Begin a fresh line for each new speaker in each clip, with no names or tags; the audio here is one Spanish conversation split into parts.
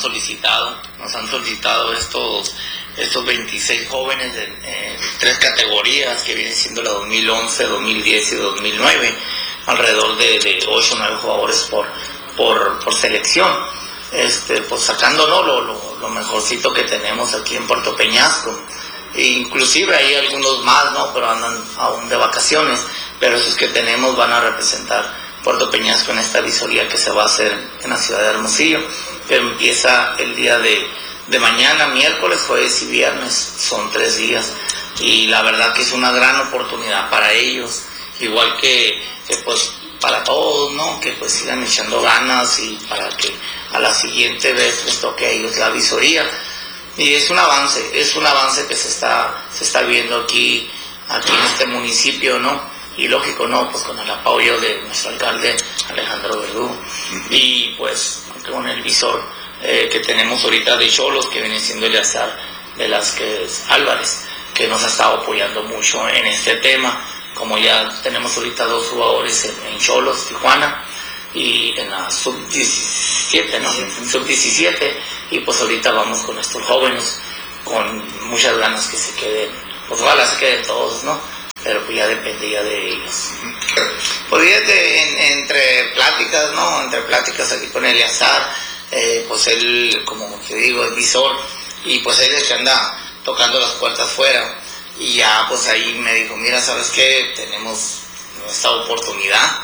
nos han solicitado estos 26 jóvenes de 3 categorías que vienen siendo la 2011, 2010 y 2009, alrededor de 8 o 9 jugadores por selección, pues sacándonos lo mejorcito que tenemos aquí en Puerto Peñasco. E inclusive hay algunos más, ¿no? Pero andan aún de vacaciones, pero esos que tenemos van a representar Puerto Peñasco en esta visoría que se va a hacer en la ciudad de Hermosillo, que empieza el día de mañana, miércoles, jueves y viernes. Son 3 días y la verdad que es una gran oportunidad para ellos, igual que pues para todos, ¿no? Que pues sigan echando ganas y para que a la siguiente vez les toque a ellos la visoría. Y es un avance que se está viendo aquí en este municipio, ¿no? Y lógico, ¿no? Pues con el apoyo de nuestro alcalde Alejandro Verdugo y pues con el visor que tenemos ahorita de Xolos, que viene siendo Eleazar Velázquez Álvarez, que nos ha estado apoyando mucho en este tema, como ya tenemos ahorita 2 jugadores en Xolos, Tijuana, y en la sub-17, ¿no? Sub-17, y pues ahorita vamos con estos jóvenes con muchas ganas que se queden, pues ojalá se queden todos, ¿no? Pero pues ya dependía de ellos. Pues fíjate, entre pláticas, ¿no? Entre pláticas aquí con Eleazar, pues él, como te digo, es visor, y pues él es que anda tocando las puertas fuera, y ya pues ahí me dijo, mira, ¿sabes qué? Tenemos esta oportunidad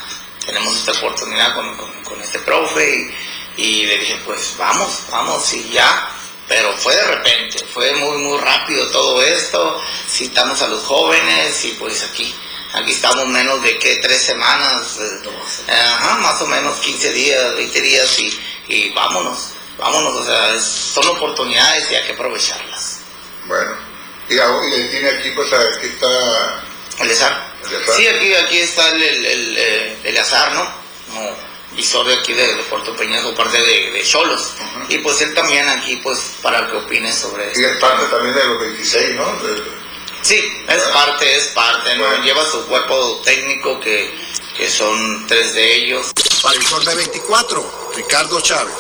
con este profe, y le dije, pues vamos, y ya. Pero fue de repente, fue muy rápido todo esto. Citamos a los jóvenes y pues aquí estamos menos de 3 semanas, más o menos 15 días, 20 días y vámonos, o sea, son oportunidades y hay que aprovecharlas.
Bueno, y tiene aquí, pues aquí está
Eleazar. Sí, aquí está el Eleazar, ¿no? Como visor de aquí de Puerto Peñasco, parte de Xolos. Uh-huh. Y pues él también aquí, pues, para que opine sobre esto.
Y es parte también de los 26, ¿no?
Sí, es parte, ¿no? Bueno. Lleva su cuerpo técnico, que son 3 de ellos.
Para Informe 24, Ricardo Chávez.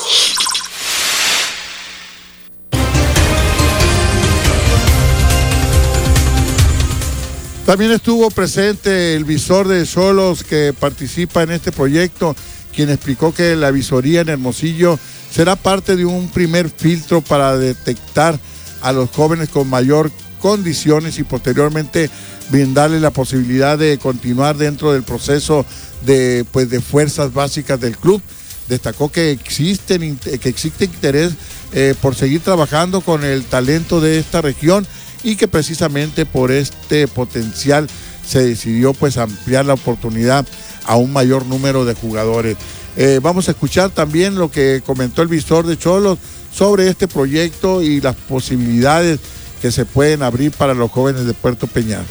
También estuvo presente el visor de Xolos que participa en este proyecto, quien explicó que la visoría en Hermosillo será parte de un primer filtro para detectar a los jóvenes con mayor condiciones y posteriormente brindarles la posibilidad de continuar dentro del proceso de fuerzas básicas del club. Destacó que existe interés por seguir trabajando con el talento de esta región y que precisamente por este potencial se decidió pues ampliar la oportunidad a un mayor número de jugadores. Vamos a escuchar también lo que comentó el visor de Xolos sobre este proyecto y las posibilidades que se pueden abrir para los jóvenes de Puerto Peñasco.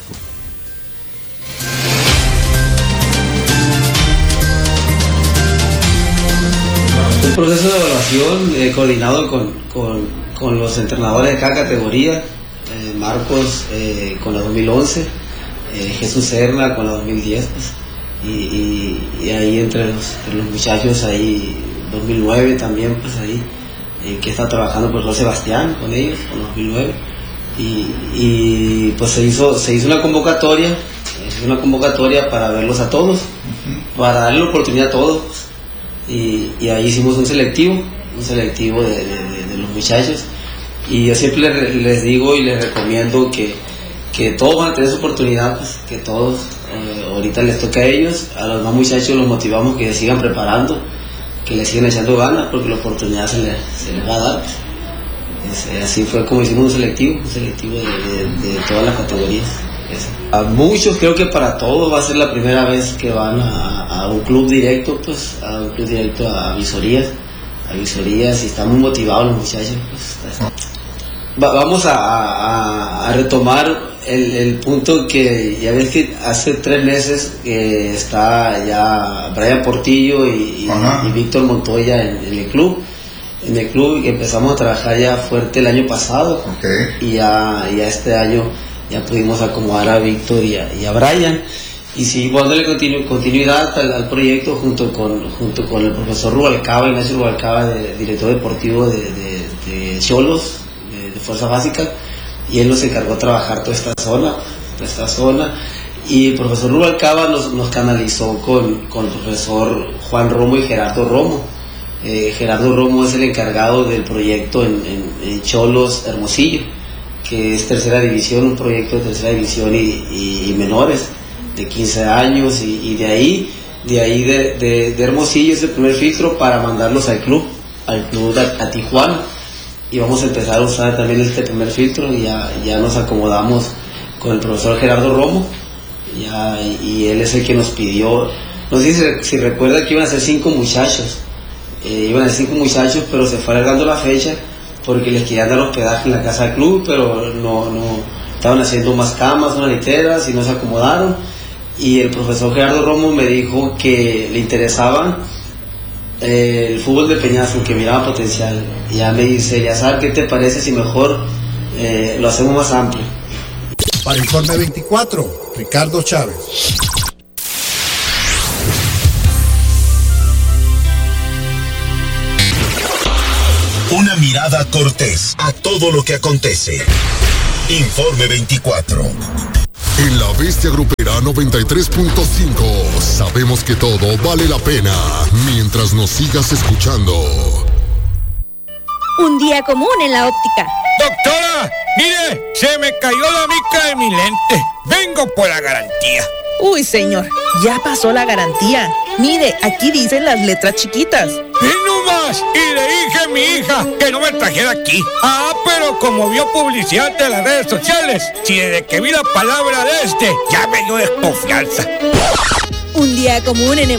Un proceso de evaluación coordinado con los entrenadores de cada categoría, Marcos con la 2011, Jesús Serna con la 2010, pues, y ahí entre los muchachos ahí 2009 también, pues ahí que está trabajando por José Sebastián con ellos, con los 2009, y pues se hizo una convocatoria para verlos a todos, para darle la oportunidad a todos, y ahí hicimos un selectivo de los muchachos, y yo siempre les digo y les recomiendo que todos van a tener su oportunidad, pues, que todos, ahorita les toca a ellos, a los más muchachos los motivamos que se sigan preparando, que les sigan echando ganas, porque la oportunidad se les va a dar. Así fue como hicimos un selectivo de todas las categorías. A muchos, creo que para todos va a ser la primera vez que van a un club directo, pues, a visorías, y están muy motivados los muchachos, pues. Vamos a retomar el punto que ya ves que hace 3 meses que está ya Brian Portillo y Víctor Montoya en el club, que empezamos a trabajar ya fuerte el año pasado, y ya este año ya pudimos acomodar a Víctor y a Brian, y sí, dándole continuidad al proyecto junto con el profesor Rubalcaba, Ignacio Rubalcaba, director deportivo de Xolos, de Fuerza Básica, y él nos encargó de trabajar toda esta zona, y el profesor Rubalcaba nos canalizó con el profesor Juan Romo y Gerardo Romo. Gerardo Romo es el encargado del proyecto en Xolos Hermosillo, que es tercera división, un proyecto de tercera división y menores de 15 años, y de ahí de Hermosillo es el primer filtro para mandarlos al club a Tijuana, y vamos a empezar a usar también este primer filtro, y ya nos acomodamos con el profesor Gerardo Romo, y él es el que nos pidió, no sé si recuerda que iban a ser 5 muchachos, pero se fue alargando la fecha porque les querían dar hospedaje en la casa del club, pero no estaban haciendo más camas, unas literas, y no se acomodaron, y el profesor Gerardo Romo me dijo que le interesaban el fútbol de Peñasco, que miraba potencial, y ya me dice, Eleazar, ¿qué te parece si mejor lo hacemos más amplio?
Para Informe 24, Ricardo Chávez.
Una mirada cortés a todo lo que acontece. Informe 24.
En la Bestia Grupera 93.5 sabemos que todo vale la pena mientras nos sigas escuchando.
Un día común en la óptica.
Doctora, mire, se me cayó la mica de mi lente. Vengo por la garantía.
Uy, señor, ya pasó la garantía. Mire, aquí dicen las letras chiquitas.
¡Y no más! Y le dije a mi hija que no me trajera aquí. Ah, pero como vio publicidad de las redes sociales, si desde que vi la palabra ya me dio desconfianza.
Un día común en